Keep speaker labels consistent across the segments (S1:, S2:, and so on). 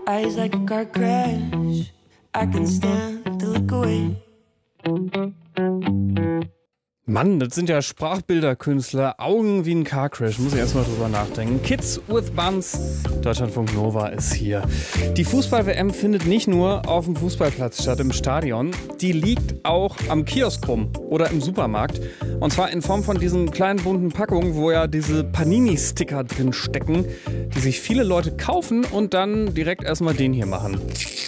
S1: eyes like a car crash. I can stand to look away.
S2: Mann, das sind ja Sprachbilderkünstler, Augen wie ein Carcrash, muss ich erstmal drüber nachdenken. Kids with Buns, Deutschlandfunk Nova ist hier. Die Fußball-WM findet nicht nur auf dem Fußballplatz statt, im Stadion, die liegt auch am Kiosk rum oder im Supermarkt. Und zwar in Form von diesen kleinen bunten Packungen, wo ja diese Panini-Sticker drin stecken, die sich viele Leute kaufen und dann direkt erstmal den hier machen.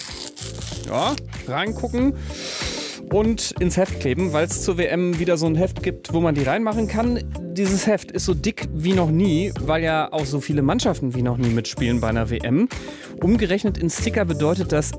S2: Ja, reingucken und ins Heft kleben, weil es zur WM wieder so ein Heft gibt, wo man die reinmachen kann. Dieses Heft ist so dick wie noch nie, weil ja auch so viele Mannschaften wie noch nie mitspielen bei einer WM. Umgerechnet in Sticker bedeutet das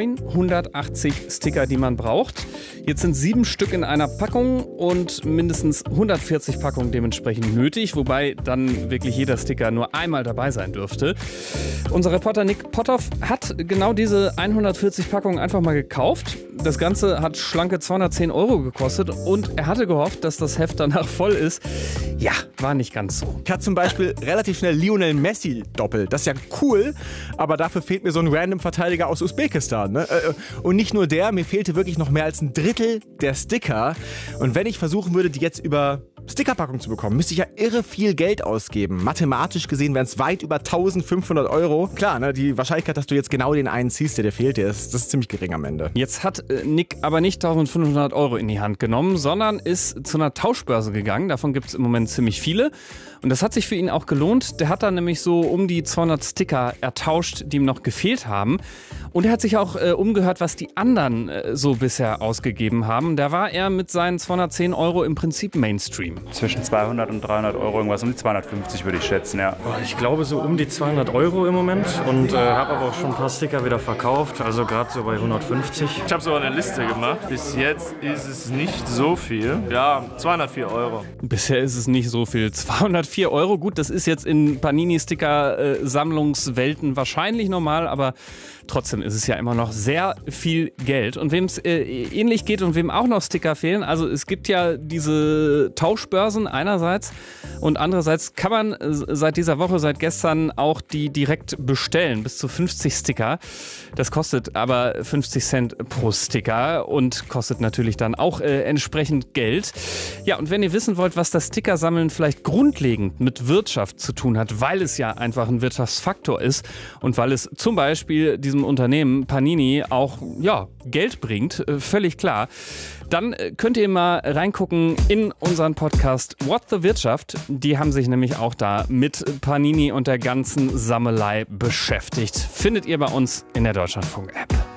S2: 980 Sticker, die man braucht. Jetzt sind 7 Stück in einer Packung und mindestens 140 Packungen dementsprechend nötig, wobei dann wirklich jeder Sticker nur einmal dabei sein dürfte. Unser Reporter Nick Potthoff hat genau diese 140 Packungen einfach mal gekauft. Das Ganze hat schlanke 210 € gekostet und er hatte gehofft, dass das Heft danach voll ist. Ja, war nicht ganz so.
S3: Ich hatte zum Beispiel relativ schnell Lionel Messi doppelt. Das ist ja cool, aber dafür fehlt mir so ein random Verteidiger aus Usbekistan. Ne? Und nicht nur der, mir fehlte wirklich noch mehr als ein Drittel der Sticker. Und wenn ich versuchen würde, die jetzt über Stickerpackung zu bekommen, müsste ich ja irre viel Geld ausgeben. Mathematisch gesehen wären es weit über 1500 €. Klar, ne, die Wahrscheinlichkeit, dass du jetzt genau den einen ziehst, der dir fehlt, das ist ziemlich gering am Ende.
S2: Jetzt hat Nick aber nicht 1500 € in die Hand genommen, sondern ist zu einer Tauschbörse gegangen. Davon gibt es im Moment ziemlich viele. Und das hat sich für ihn auch gelohnt. Der hat dann nämlich so um die 200 Sticker ertauscht, die ihm noch gefehlt haben. Und er hat sich auch umgehört, was die anderen so bisher ausgegeben haben. Da war er mit seinen 210 € im Prinzip Mainstream.
S4: Zwischen 200 und 300 €, irgendwas um die 250 würde ich schätzen, ja.
S5: Ich glaube so um die 200 € im Moment und habe aber auch schon ein paar Sticker wieder verkauft, also gerade so bei 150.
S6: Ich habe so eine Liste gemacht. Bis jetzt ist es nicht so viel. Ja, 204 €.
S2: Bisher ist es nicht so viel. 204 €, gut, das ist jetzt in Panini-Sticker-Sammlungswelten wahrscheinlich normal, aber trotzdem ist es ja immer noch sehr viel Geld. Und wem es ähnlich geht und wem auch noch Sticker fehlen, also es gibt ja diese Tauschbörsen einerseits und andererseits kann man seit dieser Woche, seit gestern auch die direkt bestellen, bis zu 50 Sticker. Das kostet aber 50 Cent pro Sticker und kostet natürlich dann auch entsprechend Geld. Ja, und wenn ihr wissen wollt, was das Stickersammeln vielleicht grundlegend mit Wirtschaft zu tun hat, weil es ja einfach ein Wirtschaftsfaktor ist und weil es zum Beispiel diesem Unternehmen Panini auch Geld bringt, völlig klar, dann könnt ihr mal reingucken in unseren Podcast What the Wirtschaft. Die haben sich nämlich auch da mit Panini und der ganzen Sammelei beschäftigt. Findet ihr bei uns in der Deutschlandfunk-App.